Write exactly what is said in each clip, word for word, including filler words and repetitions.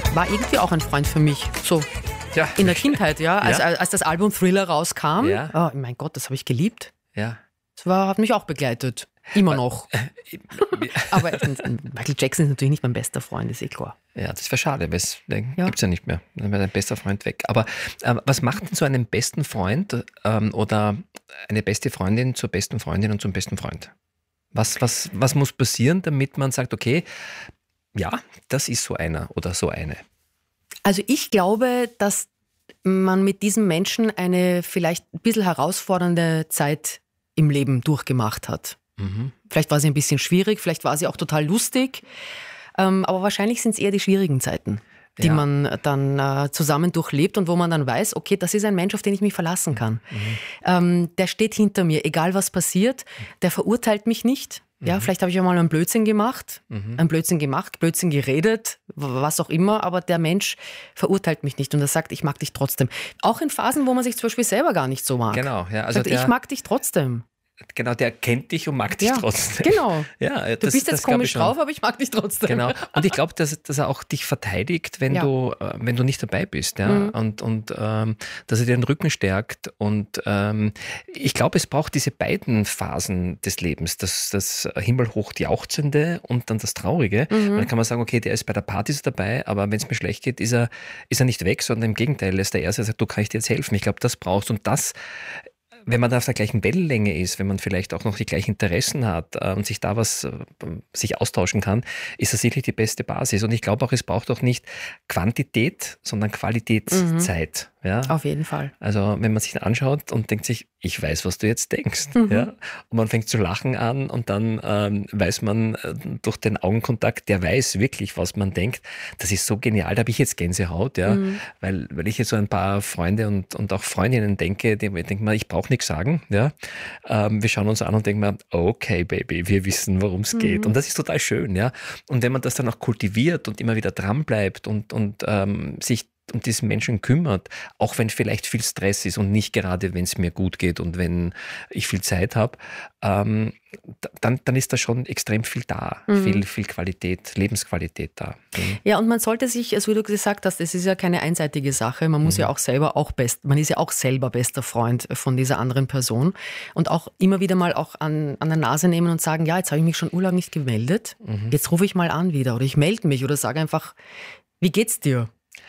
war irgendwie auch ein Freund für mich. So Ja. in der Kindheit, ja. Als, Ja. als das Album Thriller rauskam. Ja. Oh mein Gott, das habe ich geliebt. Ja. Das war, hat mich auch begleitet. Immer noch. Aber Michael Jackson ist natürlich nicht mein bester Freund, ist eh klar. Ja, das wäre schade, weil es den Ja. gibt es ja nicht mehr. Dann wäre dein bester Freund weg. Aber äh, was macht denn so einen besten Freund ähm, oder eine beste Freundin zur besten Freundin und zum besten Freund? Was, was, was muss passieren, damit man sagt, okay, ja, das ist so einer oder so eine? Also ich glaube, dass man mit diesem Menschen eine vielleicht ein bisschen herausfordernde Zeit im Leben durchgemacht hat. Mhm. Vielleicht war sie ein bisschen schwierig, vielleicht war sie auch total lustig, ähm, aber wahrscheinlich sind es eher die schwierigen Zeiten, die Ja. man dann äh, zusammen durchlebt und wo man dann weiß, okay, das ist ein Mensch, auf den ich mich verlassen kann. Ähm, der steht hinter mir, egal was passiert, der verurteilt mich nicht. Ja, vielleicht habe ich auch mal einen Blödsinn gemacht, einen Blödsinn gemacht, Blödsinn geredet, was auch immer, aber der Mensch verurteilt mich nicht und er sagt, ich mag dich trotzdem. Auch in Phasen, wo man sich zum Beispiel selber gar nicht so mag. Genau, ja. Also Sagt, der, ich mag dich trotzdem. genau, der kennt dich und mag dich Ja, trotzdem. genau. Ja, Du das, bist das jetzt glaub ich komisch schon. drauf, aber ich mag dich trotzdem. Genau. Und ich glaube, dass, dass er auch dich verteidigt, wenn Ja. du, äh, wenn du nicht dabei bist, ja. Mhm. Und, und ähm, dass er dir den Rücken stärkt. Und ähm, ich glaube, es braucht diese beiden Phasen des Lebens, das, das himmelhoch Jauchzende und dann das Traurige. Mhm. Und dann kann man sagen, okay, der ist bei der Party so dabei, aber wenn es mir schlecht geht, ist er, ist er nicht weg, sondern im Gegenteil, er ist der Erste, der sagt, du, kann ich dir jetzt helfen? Ich glaube, das brauchst und das. Wenn man da auf der gleichen Wellenlänge ist, wenn man vielleicht auch noch die gleichen Interessen hat äh, und sich da was äh, sich austauschen kann, ist das sicherlich die beste Basis. Und ich glaube auch, es braucht auch nicht Quantität, sondern Qualitätszeit. Ja? Auf jeden Fall. Also wenn man sich anschaut und denkt sich, ich weiß, was du jetzt denkst. Mhm. Ja? Und man fängt zu lachen an und dann ähm, weiß man äh, durch den Augenkontakt, der weiß wirklich, was man denkt. Das ist so genial, da habe ich jetzt Gänsehaut, ja? Mhm. weil, weil ich jetzt so ein paar Freunde und, und auch Freundinnen denke, die denken mal, ich brauche nichts sagen. Ja? Ähm, wir schauen uns an und denken mal, okay Baby, wir wissen, worum es geht. Und das ist total schön. Ja? Und wenn man das dann auch kultiviert und immer wieder dran bleibt und, und ähm, sich um diesen Menschen kümmert, auch wenn vielleicht viel Stress ist und nicht gerade, wenn es mir gut geht und wenn ich viel Zeit habe, ähm, dann, dann ist da schon extrem viel da, Mhm. viel, viel Qualität, Lebensqualität da. Mhm. Ja, und man sollte sich, also wie du gesagt hast, es ist ja keine einseitige Sache. Man muss ja auch selber auch best, man ist ja auch selber bester Freund von dieser anderen Person und auch immer wieder mal auch an, an der Nase nehmen und sagen, ja, jetzt habe ich mich schon urlang nicht gemeldet, jetzt rufe ich mal an wieder oder ich melde mich oder sage einfach, wie geht's dir?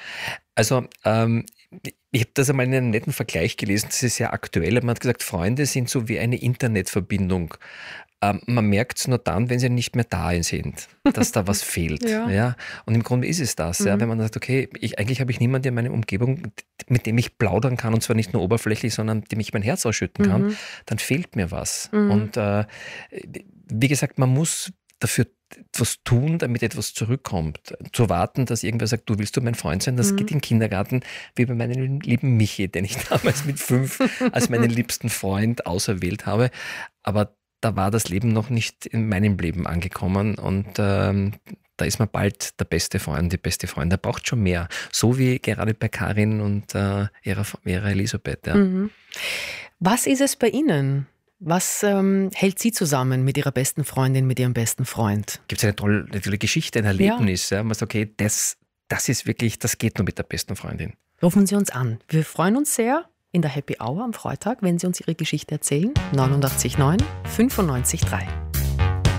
Also, ähm, ich habe das einmal in einem netten Vergleich gelesen, das ist sehr aktuell. Man hat gesagt, Freunde sind so wie eine Internetverbindung. Ähm, man merkt es nur dann, wenn sie nicht mehr da sind, dass da was fehlt. Ja. Ja? Und im Grunde ist es das, ja? Wenn man sagt, okay, ich, eigentlich habe ich niemanden in meiner Umgebung, mit dem ich plaudern kann und zwar nicht nur oberflächlich, sondern dem ich mein Herz ausschütten kann, dann fehlt mir was. Und äh, wie gesagt, man muss dafür etwas tun, damit etwas zurückkommt. Zu warten, dass irgendwer sagt, du willst du mein Freund sein, das geht im Kindergarten wie bei meinem lieben Michi, den ich damals mit fünf als meinen liebsten Freund auserwählt habe. Aber da war das Leben noch nicht in meinem Leben angekommen und ähm, da ist man bald der beste Freund, die beste Freundin. Der braucht schon mehr. So wie gerade bei Karin und äh, ihrer, ihrer Elisabeth. Ja. Mhm. Was ist es bei Ihnen? Was ähm, hält Sie zusammen mit Ihrer besten Freundin, mit Ihrem besten Freund? Gibt es eine tolle, eine tolle Geschichte, ein Erlebnis. Ja. Ja, man sagt, okay, das, das ist wirklich, das geht nur mit der besten Freundin. Rufen Sie uns an. Wir freuen uns sehr in der Happy Hour am Freitag, wenn Sie uns Ihre Geschichte erzählen. neunundachtzig neun fünfundneunzig drei.